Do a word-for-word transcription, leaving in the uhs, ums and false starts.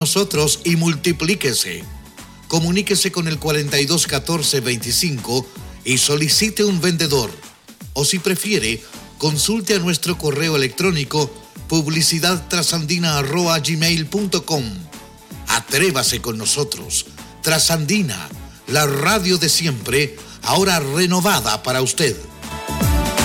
nosotros y multiplíquese. Comuníquese con el cuarenta y dos catorce veinticinco y solicite un vendedor. O si prefiere, consulte a nuestro correo electrónico publicidad trasandina arroba gmail punto com. Atrévase con nosotros. Trasandina, la radio de siempre, ahora renovada para usted.